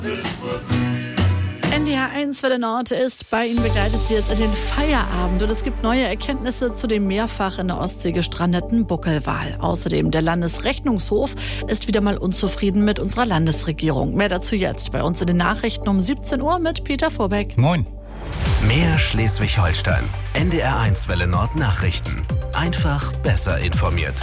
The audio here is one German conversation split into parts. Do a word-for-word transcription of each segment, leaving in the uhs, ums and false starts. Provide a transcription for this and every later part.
N D R eins Welle Nord ist bei Ihnen, begleitet Sie jetzt in den Feierabend. Und es gibt neue Erkenntnisse zu dem mehrfach in der Ostsee gestrandeten Buckelwal. Außerdem, der Landesrechnungshof ist wieder mal unzufrieden mit unserer Landesregierung. Mehr dazu jetzt bei uns in den Nachrichten um siebzehn Uhr mit Peter Vorbeck. Moin. Mehr Schleswig-Holstein. N D R eins Welle Nord Nachrichten. Einfach besser informiert.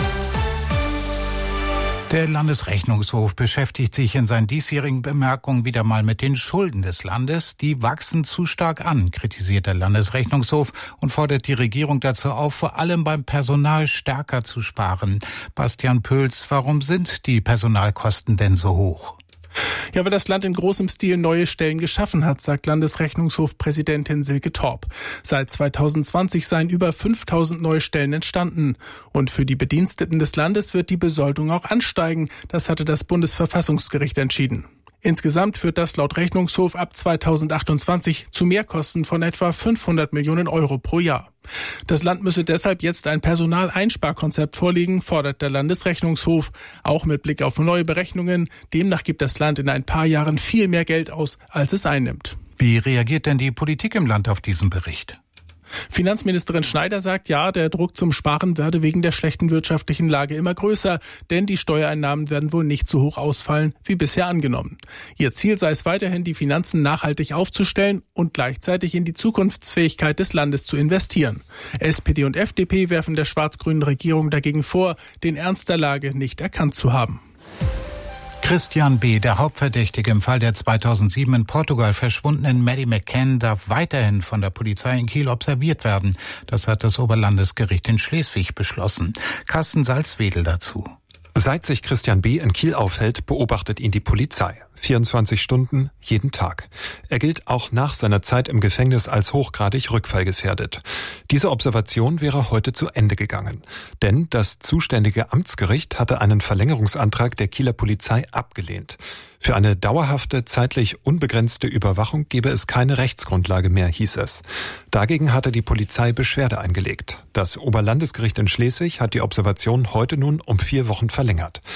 Der Landesrechnungshof beschäftigt sich in seinen diesjährigen Bemerkungen wieder mal mit den Schulden des Landes. Die wachsen zu stark an, kritisiert der Landesrechnungshof und fordert die Regierung dazu auf, vor allem beim Personal stärker zu sparen. Bastian Pöls, warum sind die Personalkosten denn so hoch? Ja, weil das Land in großem Stil neue Stellen geschaffen hat, sagt Landesrechnungshofpräsidentin Silke Torp. Seit zweitausendzwanzig seien über fünftausend neue Stellen entstanden. Und für die Bediensteten des Landes wird die Besoldung auch ansteigen. Das hatte das Bundesverfassungsgericht entschieden. Insgesamt führt das laut Rechnungshof ab zweitausendachtundzwanzig zu Mehrkosten von etwa fünfhundert Millionen Euro pro Jahr. Das Land müsse deshalb jetzt ein Personaleinsparkonzept vorlegen, fordert der Landesrechnungshof. Auch mit Blick auf neue Berechnungen. Demnach gibt das Land in ein paar Jahren viel mehr Geld aus, als es einnimmt. Wie reagiert denn die Politik im Land auf diesen Bericht? Finanzministerin Schneider sagt, ja, der Druck zum Sparen werde wegen der schlechten wirtschaftlichen Lage immer größer, denn die Steuereinnahmen werden wohl nicht so hoch ausfallen wie bisher angenommen. Ihr Ziel sei es weiterhin, die Finanzen nachhaltig aufzustellen und gleichzeitig in die Zukunftsfähigkeit des Landes zu investieren. S P D und F D P werfen der schwarz-grünen Regierung dagegen vor, den Ernst der Lage nicht erkannt zu haben. Christian B., der Hauptverdächtige im Fall der zweitausendsieben in Portugal verschwundenen Maddie McCann, darf weiterhin von der Polizei in Kiel observiert werden. Das hat das Oberlandesgericht in Schleswig beschlossen. Carsten Salzwedel dazu. Seit sich Christian B. in Kiel aufhält, beobachtet ihn die Polizei. vierundzwanzig Stunden, jeden Tag. Er gilt auch nach seiner Zeit im Gefängnis als hochgradig rückfallgefährdet. Diese Observation wäre heute zu Ende gegangen. Denn das zuständige Amtsgericht hatte einen Verlängerungsantrag der Kieler Polizei abgelehnt. Für eine dauerhafte, zeitlich unbegrenzte Überwachung gebe es keine Rechtsgrundlage mehr, hieß es. Dagegen hatte die Polizei Beschwerde eingelegt. Das Oberlandesgericht in Schleswig hat die Observation heute nun um vier Wochen verlängert.